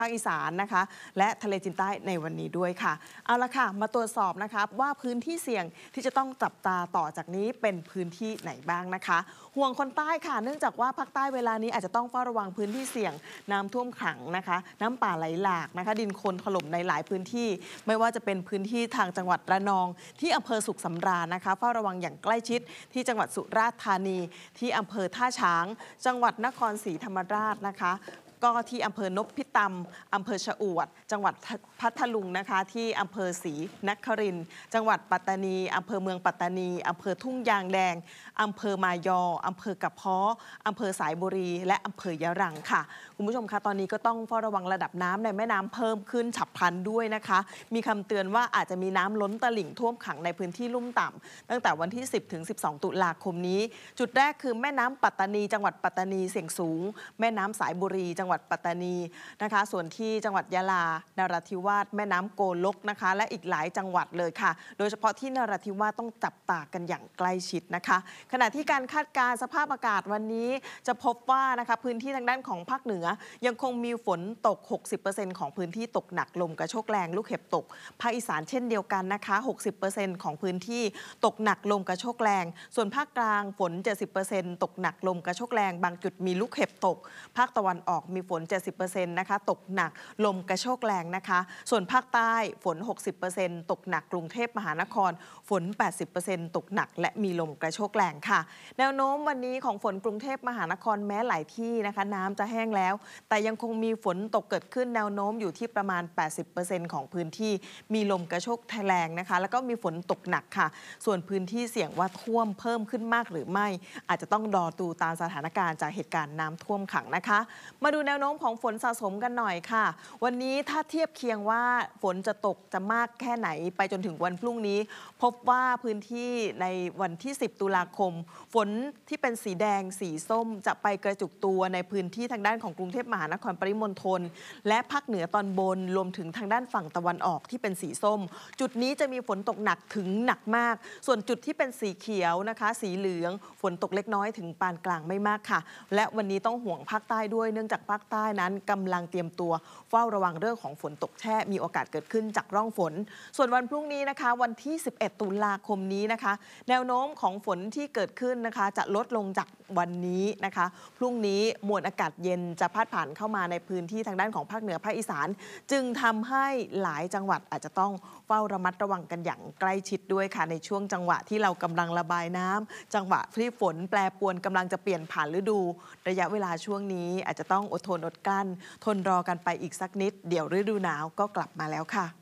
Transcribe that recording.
ภาคอีสานนะคะและทะเลจีนใต้ในวันนี้ด้วยค่ะเอาละค่ะมาตรวจสอบนะคะว่าพื้นที่เสี่ยงที่จะต้องจับตาต่อจากนี้เป็นพื้นที่ไหนบ้างนะคะห่วงคนใต้ค่ะเนื่องจากว่าภาคใต้เวลานี้อาจจะต้องเฝ้าระวังพื้นที่เสี่ยงน้ำท่วมขังนะคะน้ำป่าไหลหลากนะคะดินโคลนถล่มในหลายพื้นที่ไม่ว่าจะเป็นพื้นที่ทางจังหวัดระนองที่อำเภอสุขสำราญนะคะเฝ้าระวังอย่างใกล้ชิดที่จังหวัดสุราษฎร์ธานีที่อำเภอท่าช้างจังหวัดนครศรีธรรมราชนะคะก็ที่อำเภอนพิตำอำเภอชะอวดจังหวัดพัทลุงนะคะที่อำเภอศรีนครินทร์จังหวัดปัตตานีอำเภอเมืองปัตตานีอำเภอทุ่งยางแดงอำเภอมายออำเภอกระเพาะอำเภอสายบุรีและอำเภอยะรังค่ะคุณผู้ชมคะตอนนี้ก็ต้องเฝ้าระวังระดับน้ำในแม่น้ำเพิ่มขึ้นฉับพลันด้วยนะคะมีคำเตือนว่าอาจจะมีน้ำล้นตลิ่งท่วมขังในพื้นที่ลุ่มต่ำตั้งแต่วันที่ 10 ถึง 12 ตุลาคมนี้จุดแรกคือแม่น้ำปัตตานีจังหวัดปัตตานีเสี่ยงสูงแม่น้ำสายบุรีจังหวัดปัตตานีนะคะส่วนที่จังหวัดยะลานราธิวาสแม่น้ำโกลกนะคะและอีกหลายจังหวัดเลยค่ะโดยเฉพาะที่นราธิวาสต้องจับตากันอย่างใกล้ชิดนะคะขณะที่การคาดการณ์สภาพอากาศวันนี้จะพบว่านะคะพื้นที่ทางด้านของภาคเหนือยังคงมีฝนตก 60% ของพื้นที่ตกหนักลมกระโชกแรงลูกเห็บตกภาคอีสานเช่นเดียวกันนะคะ 60% ของพื้นที่ตกหนักลมกระโชกแรงส่วนภาคกลางฝน 70% ตกหนักลมกระโชกแรงบางจุดมีลูกเห็บตกภาคตะวันออกมีฝน 70% นะคะตกหนักลมกระโชกแรงนะคะส่วนภาคใต้ฝน 60% ตกหนักกรุงเทพมหานครฝน 80% ตกหนักและมีลมกระโชกแรงค่ะแนวโน้มวันนี้ของฝนกรุงเทพมหานครแม้หลายที่นะคะน้ำจะแห้งแล้วแต่ยังคงมีฝนตกเกิดขึ้นแนวโน้มอยู่ที่ประมาณ 80% ของพื้นที่มีลมกระโชกแรงนะคะแล้วก็มีฝนตกหนักค่ะส่วนพื้นที่เสี่ยงว่าท่วมเพิ่มขึ้นมากหรือไม่อาจจะต้องรอดูตามสถานการณ์จากเหตุการณ์น้ำท่วมขังนะคะมาดูแนวโน้มของฝนสะสมกันหน่อยค่ะวันนี้ถ้าเทียบเคียงว่าฝนจะตกจะมากแค่ไหนไปจนถึงวันพรุ่งนี้พบว่าพื้นที่ในวันที่ 10 ตุลาคมฝนที่เป็นสีแดงสีส้มจะไปกระจุกตัวในพื้นที่ทางด้านของกรุงเทพมหานครปริมณฑลและภาคเหนือตอนบนรวมถึงทางด้านฝั่งตะวันออกที่เป็นสีส้มจุดนี้จะมีฝนตกหนักถึงหนักมากส่วนจุดที่เป็นสีเขียวนะคะสีเหลืองฝนตกเล็กน้อยถึงปานกลางไม่มากค่ะและวันนี้ต้องห่วงภาคใต้ด้วยเนื่องจากภาคใต้นั้นกำลังเตรียมตัวเฝ้าระวังเรื่องของฝนตกแช่มีโอกาสเกิดขึ้นจากร่องฝนส่วนวันพรุ่งนี้นะคะวันที่ 11 ตุลาคมนี้นะคะแนวโน้มของฝนที่เกิดขึ้นนะคะจะลดลงจากวันนี้นะคะพรุ่งนี้มวลอากาศเย็นจะพัดผ่านเข้ามาในพื้นที่ทางด้านของภาคเหนือภาคอีสานจึงทำให้หลายจังหวัดอาจจะต้องเฝ้าระมัดระวังกันอย่างใกล้ชิดด้วยค่ะในช่วงจังหวะที่เรากำลังระบายน้ำจังหวะที่ฝนแปรปรวนกำลังจะเปลี่ยนผ่านฤดูระยะเวลาช่วงนี้อาจจะต้องอดทนอดกลั้นทนรอกันไปอีกสักนิดเดี๋ยวฤดูหนาวก็กลับมาแล้วค่ะ